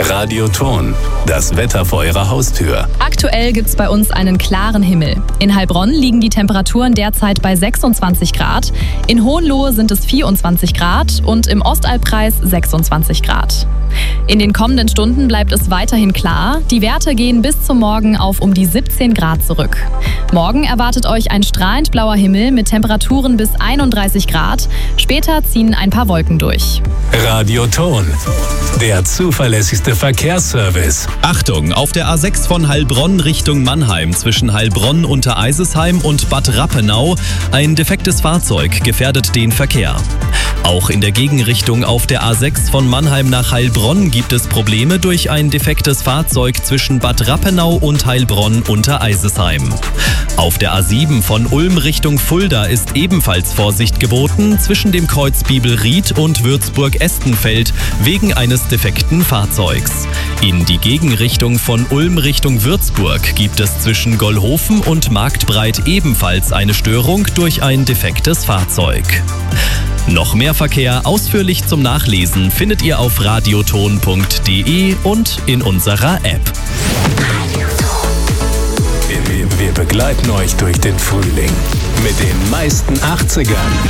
Radioton, das Wetter vor Ihrer Haustür. Aktuell gibt's bei uns einen klaren Himmel. In Heilbronn liegen die Temperaturen derzeit bei 26 Grad, in Hohenlohe sind es 24 Grad und im Ostalbkreis 26 Grad. In den kommenden Stunden bleibt es weiterhin klar. Die Werte gehen bis zum Morgen auf um die 17 Grad zurück. Morgen erwartet euch ein strahlend blauer Himmel mit Temperaturen bis 31 Grad. Später ziehen ein paar Wolken durch. Radioton, der zuverlässigste Verkehrsservice. Achtung, auf der A6 von Heilbronn Richtung Mannheim zwischen Heilbronn unter Eisesheim und Bad Rappenau. Ein defektes Fahrzeug gefährdet den Verkehr. Auch in der Gegenrichtung auf der A6 von Mannheim nach Heilbronn gibt es Probleme durch ein defektes Fahrzeug zwischen Bad Rappenau und Heilbronn unter Eisesheim. Auf der A7 von Ulm Richtung Fulda ist ebenfalls Vorsicht geboten zwischen dem Kreuz Bibelried und Würzburg-Estenfeld wegen eines defekten Fahrzeugs. In die Gegenrichtung von Ulm Richtung Würzburg gibt es zwischen Gollhofen und Marktbreit ebenfalls eine Störung durch ein defektes Fahrzeug. Noch mehr Verkehr ausführlich zum Nachlesen findet ihr auf radioton.de und in unserer App. Wir begleiten euch durch den Frühling mit den meisten 80ern.